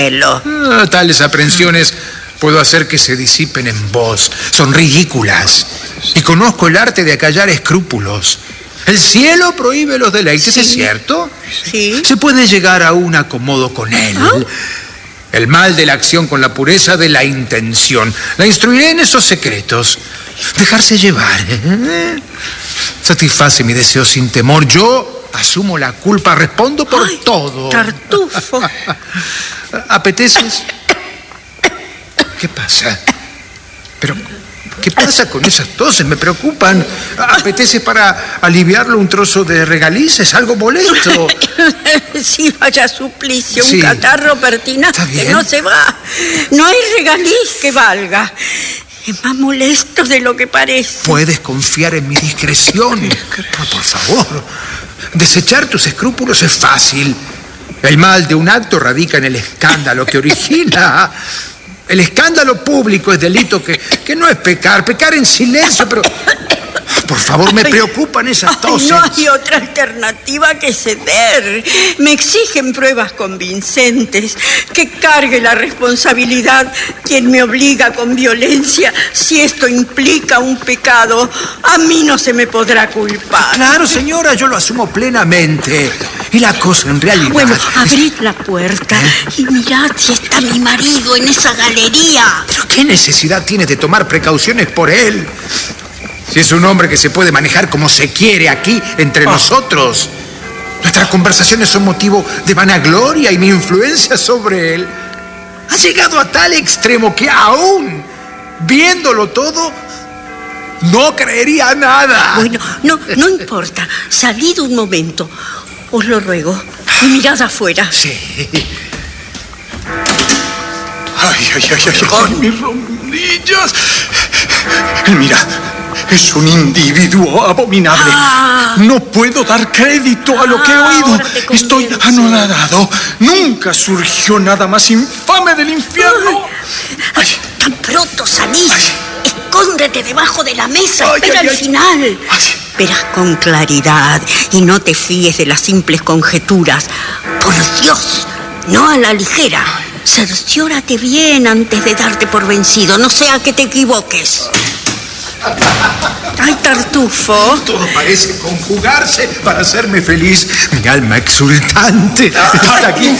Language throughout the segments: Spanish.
Tales aprensiones puedo hacer que se disipen en vos. Son ridículas. Y conozco el arte de acallar escrúpulos. El cielo prohíbe los deleites, ¿es cierto? Sí. Se puede llegar a un acomodo con él. El mal de la acción con la pureza de la intención. La instruiré en esos secretos. Dejarse llevar. Satisface mi deseo sin temor. Yo asumo la culpa, respondo por todo. Tartufo. ¿Apeteces? ¿Qué pasa? Pero, ¿qué pasa con esas toses? Me preocupan. ¿Apetece para aliviarlo un trozo de regalices? ¿Algo molesto? Sí, vaya suplicio. Sí. Un catarro pertinaz que no se va. No hay regaliz que valga. Es más molesto de lo que parece. Puedes confiar en mi discreción. Por favor. Desechar tus escrúpulos es fácil. El mal de un acto radica en el escándalo que origina. El escándalo público es delito que no es pecar. Pecar en silencio, pero... Por favor, me preocupan esas toses. No hay otra alternativa que ceder. Me exigen pruebas convincentes. Que cargue la responsabilidad quien me obliga con violencia. Si esto implica un pecado, a mí no se me podrá culpar. Claro, señora, yo lo asumo plenamente. Y la cosa en realidad... Bueno, abrid la puerta y mirad si está mi marido en esa galería. ¿Pero qué necesidad tienes de tomar precauciones por él? Si es un hombre que se puede manejar como se quiere aquí, entre nosotros. Nuestras conversaciones son motivo de vanagloria y mi influencia sobre él ha llegado a tal extremo que aún viéndolo todo, no creería nada. Bueno, no importa. Salid un momento. Os lo ruego. Y mirad afuera. Sí. Ay, mis rodillas. Mira, es un individuo abominable. No puedo dar crédito a lo que he oído. Estoy anonadado. Nunca surgió nada más infame del infierno. Tan pronto salís. Escóndete debajo de la mesa. Espera al final. Verás con claridad y no te fíes de las simples conjeturas. Por Dios, no a la ligera. Cerciórate bien antes de darte por vencido, no sea que te equivoques. ¡Ay, Tartufo! Todo parece conjugarse para hacerme feliz. Mi alma exultante está aquí.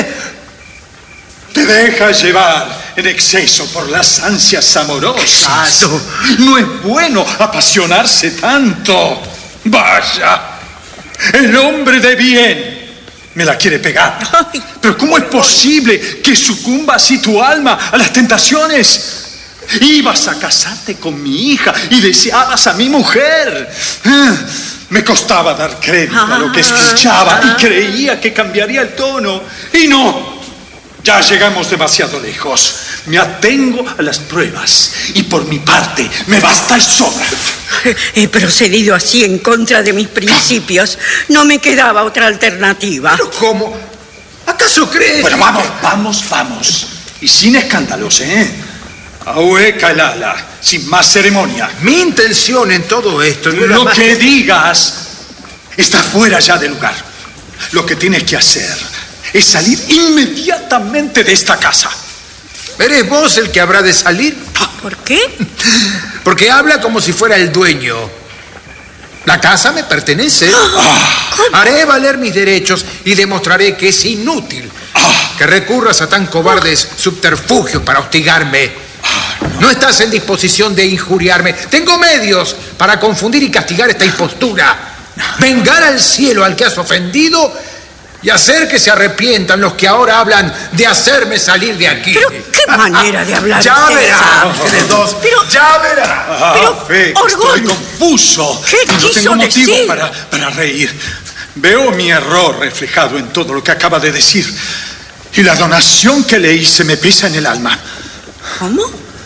Te dejas llevar en exceso por las ansias amorosas. No es bueno apasionarse tanto. Vaya, el hombre de bien me la quiere pegar. Pero ¿cómo es posible que sucumba así tu alma a las tentaciones? Ibas a casarte con mi hija y deseabas a mi mujer. Me costaba dar crédito a lo que escuchaba y creía que cambiaría el tono. Y no, ya llegamos demasiado lejos. Me atengo a las pruebas y por mi parte me basta y sobra. He procedido así en contra de mis principios. No me quedaba otra alternativa. ¿Pero cómo? ¿Acaso crees? Bueno, vamos. Y sin escándalos, Ahueca el ala, sin más ceremonia. Mi intención en todo esto... Lo que digas está fuera ya de lugar. Lo que tienes que hacer es salir inmediatamente de esta casa. ¿Eres vos el que habrá de salir? ¿Por qué? Porque habla como si fuera el dueño. La casa me pertenece. Haré valer mis derechos y demostraré que es inútil que recurras a tan cobardes subterfugios para hostigarme. No estás en disposición de injuriarme. Tengo medios para confundir y castigar esta impostura. Vengar al cielo al que has ofendido y hacer que se arrepientan los que ahora hablan de hacerme salir de aquí. Pero qué manera de hablar. Ya verás, ustedes dos. Ya verás. Pero, estoy confuso. ¿Qué quiso no tengo motivo decir? para reír. Veo mi error reflejado en todo lo que acaba de decir. Y la donación que le hice me pesa en el alma. ¿Cómo?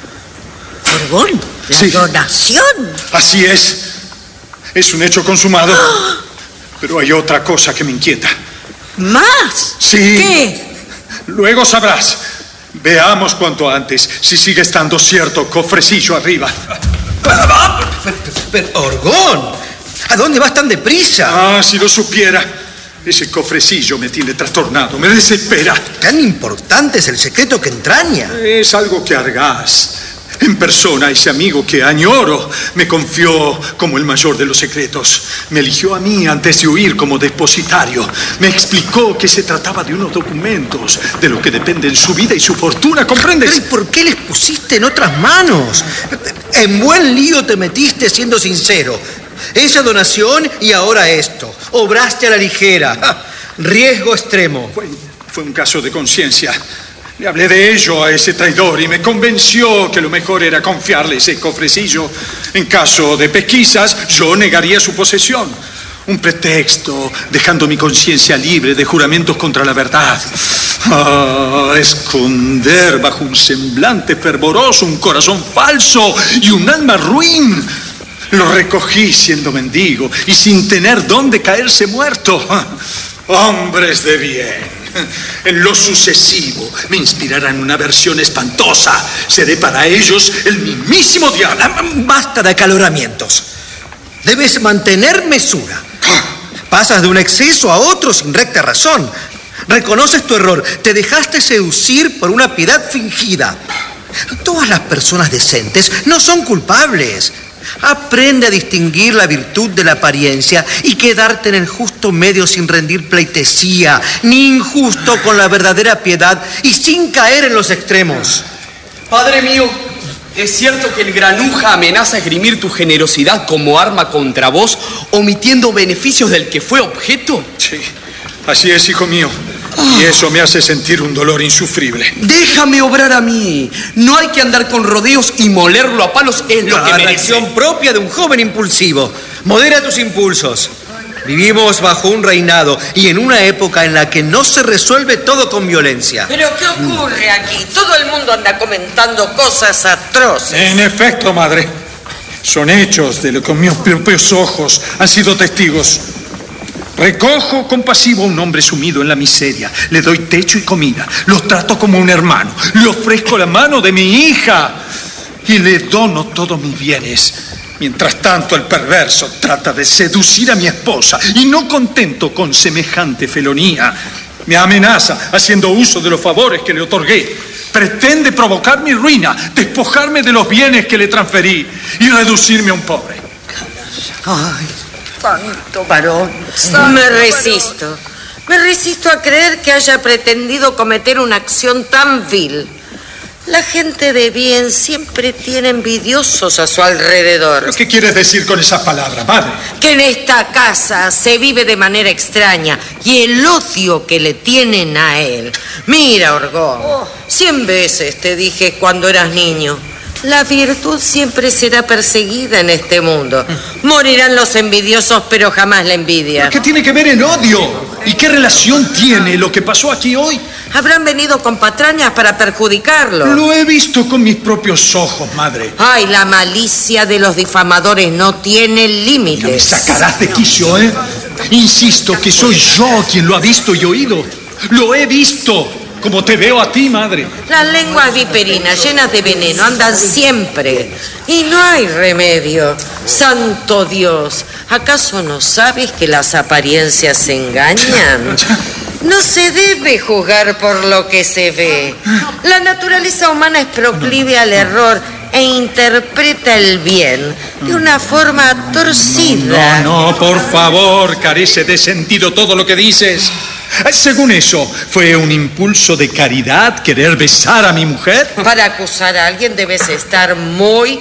Orgón, ¿la donación? Así es. Es un hecho consumado. Pero hay otra cosa que me inquieta. ¿Más? Sí. ¿Qué? Luego sabrás. Veamos cuanto antes si sigue estando cierto cofrecillo arriba. Pero, Orgón, ¿a dónde vas tan deprisa? Si lo supiera. Ese cofrecillo me tiene trastornado, me desespera. Tan importante es el secreto que entraña. Es algo que Argás, en persona, ese amigo que añoro, me confió como el mayor de los secretos. Me eligió a mí antes de huir como depositario. Me explicó que se trataba de unos documentos de los que dependen su vida y su fortuna, ¿comprendes? ¿Pero y por qué les pusiste en otras manos? En buen lío te metiste, siendo sincero. Esa donación y ahora esto. Obraste a la ligera. ¡Ja! Riesgo extremo. Fue un caso de conciencia. Le hablé de ello a ese traidor y me convenció que lo mejor era confiarle ese cofrecillo. En caso de pesquisas, yo negaría su posesión. Un pretexto, dejando mi conciencia libre de juramentos contra la verdad. Esconder bajo un semblante fervoroso un corazón falso y un alma ruin. Lo recogí siendo mendigo y sin tener dónde caerse muerto. Hombres de bien. En lo sucesivo me inspirarán una versión espantosa. Seré para ellos el mismísimo diablo. Basta de acaloramientos. Debes mantener mesura. Pasas de un exceso a otro sin recta razón. Reconoces tu error. Te dejaste seducir por una piedad fingida. Todas las personas decentes no son culpables. Aprende a distinguir la virtud de la apariencia y quedarte en el justo medio sin rendir pleitesía, ni injusto con la verdadera piedad y sin caer en los extremos. Padre mío, ¿es cierto que el granuja amenaza esgrimir tu generosidad como arma contra vos, omitiendo beneficios del que fue objeto? Sí, así es, hijo mío. Y eso me hace sentir un dolor insufrible. Déjame obrar a mí. No hay que andar con rodeos y molerlo a palos, es lo que La merece. reacción propia de un joven impulsivo. Modera tus impulsos. Vivimos bajo un reinado y en una época en la que no se resuelve todo con violencia. ¿Pero qué ocurre aquí? Todo el mundo anda comentando cosas atroces. En efecto, madre. Son hechos de lo que mis propios ojos han sido testigos. Recojo compasivo a un hombre sumido en la miseria. Le doy techo y comida. Lo trato como un hermano. Le ofrezco la mano de mi hija. Y le dono todos mis bienes. Mientras tanto, el perverso trata de seducir a mi esposa. Y no contento con semejante felonía, me amenaza haciendo uso de los favores que le otorgué. Pretende provocar mi ruina, despojarme de los bienes que le transferí y reducirme a un pobre. Ay, santo varón. Me resisto a creer que haya pretendido cometer una acción tan vil. La gente de bien siempre tiene envidiosos a su alrededor. ¿Qué quieres decir con esas palabras, madre? Que en esta casa se vive de manera extraña y el odio que le tienen a él. Mira, Orgón, 100 veces te dije cuando eras niño. La virtud siempre será perseguida en este mundo. Morirán los envidiosos, pero jamás la envidia. ¿Qué tiene que ver el odio? ¿Y qué relación tiene lo que pasó aquí hoy? Habrán venido con patrañas para perjudicarlo. Lo he visto con mis propios ojos, madre. Ay, la malicia de los difamadores no tiene límites. No me sacarás de quicio, ¿eh? Insisto que soy yo quien lo ha visto y oído. Lo he visto, como te veo a ti, madre. Las lenguas viperinas llenas de veneno andan siempre y no hay remedio. Santo Dios, ¿acaso no sabes que las apariencias engañan? No se debe juzgar por lo que se ve. La naturaleza humana es proclive al error e interpreta el bien de una forma torcida. No, por favor, carece de sentido todo lo que dices. Según eso, ¿fue un impulso de caridad querer besar a mi mujer? Para acusar a alguien debes estar muy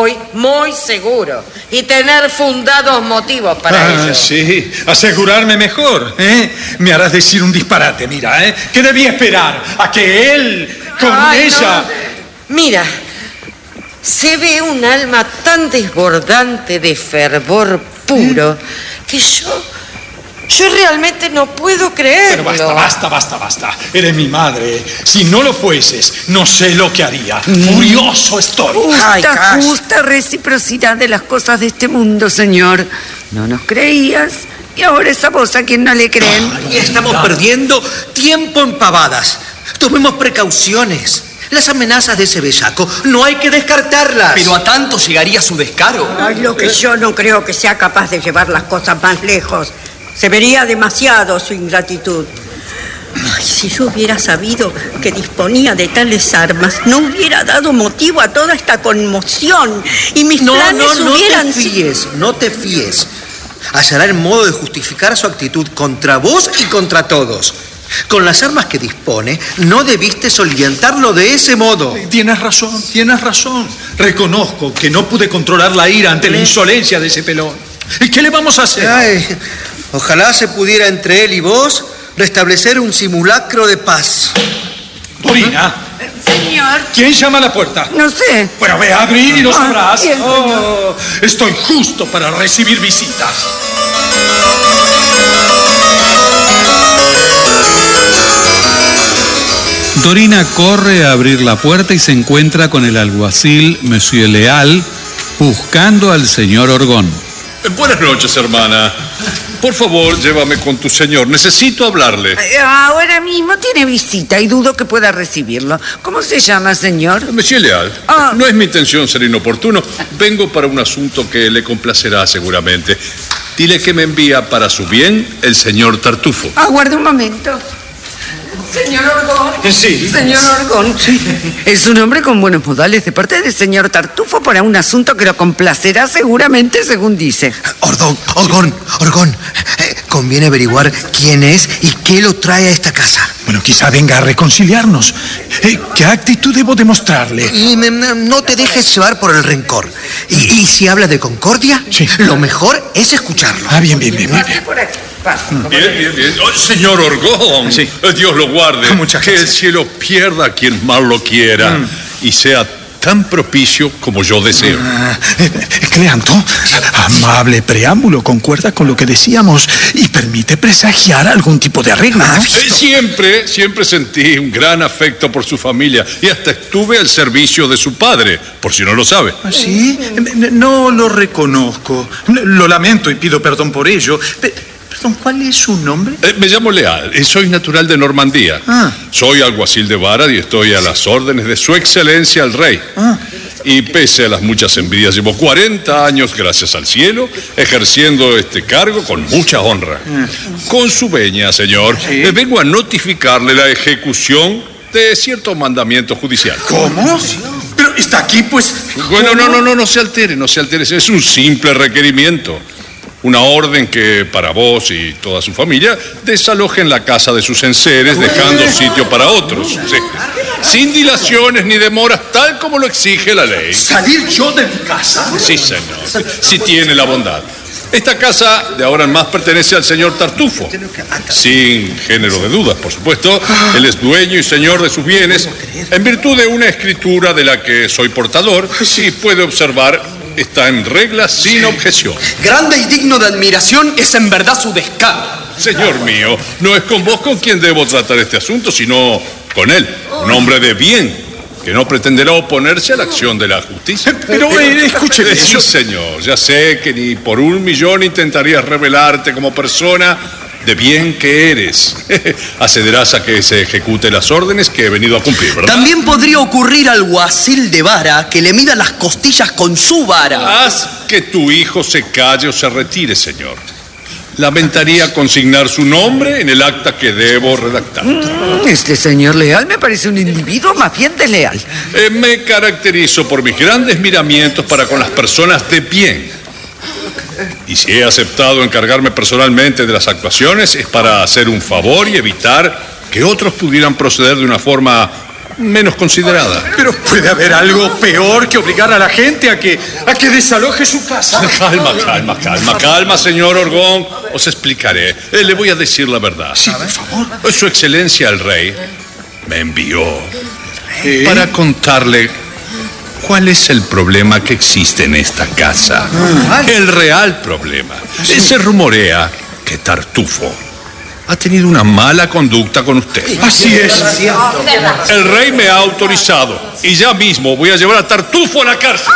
seguro y tener fundados motivos para ello. Sí, asegurarme mejor, ¿eh? Me harás decir un disparate, mira, ¿eh? ¿Qué debía esperar? ¿A que él con ella...? No. Mira, se ve un alma tan desbordante de fervor puro que yo realmente no puedo creerlo. Pero basta. Eres mi madre. Si no lo fueses, no sé lo que haría. Furioso estoy. Justa reciprocidad de las cosas de este mundo, señor. No nos creías y ahora es a vos a quien no le creen. Y estamos perdiendo tiempo en pavadas. Tomemos precauciones. Las amenazas de ese bellaco no hay que descartarlas. Pero a tanto llegaría su descaro. Ay, lo que yo no creo que sea capaz de llevar las cosas más lejos. Se vería demasiado su ingratitud. Ay, si yo hubiera sabido que disponía de tales armas, no hubiera dado motivo a toda esta conmoción y mis planes hubieran... No te fíes. Hallará el modo de justificar su actitud contra vos y contra todos. Con las armas que dispone, no debiste soliviantarlo de ese modo. Tienes razón. Reconozco que no pude controlar la ira ante la insolencia de ese pelón. ¿Y qué le vamos a hacer? Ay, ojalá se pudiera entre él y vos restablecer un simulacro de paz. Dorina. Señor. ¿Quién llama a la puerta? No sé. Bueno, ve a abrir y lo sabrás. Bien, señor. Estoy justo para recibir visitas. Dorina corre a abrir la puerta y se encuentra con el alguacil, Monsieur Leal, buscando al señor Orgón. Buenas noches, hermana. Por favor, llévame con tu señor. Necesito hablarle. Ahora mismo tiene visita y dudo que pueda recibirlo. ¿Cómo se llama, señor? Monsieur Leal, no es mi intención ser inoportuno. Vengo para un asunto que le complacerá seguramente. Dile que me envía para su bien el señor Tartufo. Aguarde un momento. Señor Orgón. Sí. Señor Orgón. Sí. Es un hombre con buenos modales de parte del señor Tartufo para un asunto que lo complacerá seguramente, según dice. Orgón. Conviene averiguar quién es y qué lo trae a esta casa. Bueno, quizá venga a reconciliarnos. ¿Qué actitud debo demostrarle? Y no te dejes llevar por el rencor. Y si habla de concordia, sí, lo mejor es escucharlo. Bien. Pase por aquí. Pase. Bien. Oh, señor Orgón, sí. Dios lo guarde. Muchas que gracias. el cielo pierda a quien mal lo quiera y sea tan propicio como yo deseo. Cleanto, amable preámbulo, concuerda con lo que decíamos y permite presagiar algún tipo de arreglo, ¿no? Siempre sentí un gran afecto por su familia y hasta estuve al servicio de su padre, por si no lo sabe. ¿Sí? No lo reconozco. Lo lamento y pido perdón por ello. Perdón, ¿cuál es su nombre? Me llamo Leal y soy natural de Normandía. Soy alguacil de Vara y estoy a las órdenes de su excelencia el rey. Y pese a las muchas envidias, llevo 40 años, gracias al cielo, ejerciendo este cargo con mucha honra. Con su veña, señor, vengo a notificarle la ejecución de cierto mandamiento judicial. ¿Cómo? Pero está aquí, pues... Bueno, no se altere. Es un simple requerimiento. Una orden que para vos y toda su familia desalojen la casa de sus enseres, dejando sitio para otros. Sí. Sin dilaciones ni demoras, tal como lo exige la ley. ¿Salir yo de mi casa? Sí, señor. Si tiene la bondad. Esta casa de ahora en más pertenece al señor Tartufo. Sin género de dudas, por supuesto. Él es dueño y señor de sus bienes en virtud de una escritura de la que soy portador y puede observar está en regla sin objeción. Grande y digno de admiración es en verdad su descaro. Señor mío, no es con vos con quien debo tratar este asunto, sino con él, un hombre de bien, que no pretenderá oponerse a la acción de la justicia. Pero escúcheme. Sí, señor, ya sé que ni por 1.000.000 intentarías revelarte como persona de bien que eres. Accederás a que se ejecute las órdenes que he venido a cumplir, ¿verdad? También podría ocurrir al alguacil de Vara que le mida las costillas con su vara. Haz que tu hijo se calle o se retire, señor. Lamentaría consignar su nombre en el acta que debo redactar. Este señor Leal me parece un individuo más bien desleal. Me caracterizo por mis grandes miramientos para con las personas de bien. Y si he aceptado encargarme personalmente de las actuaciones es para hacer un favor y evitar que otros pudieran proceder de una forma menos considerada. Pero puede haber algo peor que obligar a la gente a que desaloje su casa. Calma, señor Orgón. Os explicaré. Le voy a decir la verdad. Sí, por favor. Su excelencia el rey me envió para contarle cuál es el problema que existe en esta casa. El real problema. Se rumorea que Tartufo ha tenido una mala conducta con usted. Así es. El rey me ha autorizado y ya mismo voy a llevar a Tartufo a la cárcel.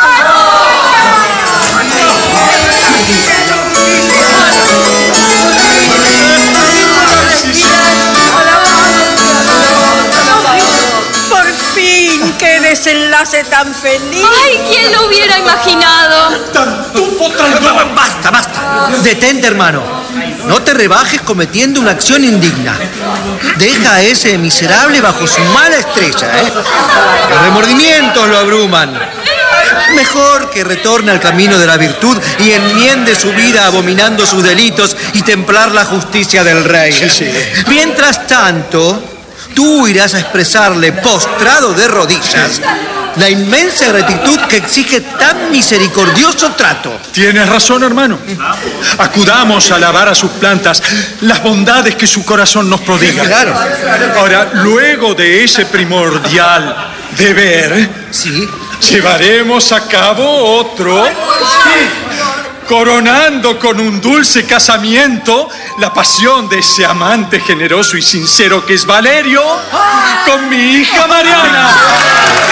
¡Por fin! ¡Qué desenlace tan feliz! ¡Ay, quién lo hubiera imaginado! ¡Tartufo traidor! Basta. Detente, hermano. No te rebajes cometiendo una acción indigna. Deja a ese miserable bajo su mala estrella, ¿eh? Los remordimientos lo abruman. Mejor que retorne al camino de la virtud y enmiende su vida abominando sus delitos y templar la justicia del rey. Sí. Mientras tanto, tú irás a expresarle, postrado de rodillas, la inmensa gratitud que exige tan misericordioso trato. Tienes razón, hermano. Acudamos a alabar a sus plantas las bondades que su corazón nos prodiga. Claro. Ahora, luego de ese primordial deber, Sí. llevaremos a cabo otro, coronando con un dulce casamiento la pasión de ese amante generoso y sincero que es Valerio con mi hija Mariana.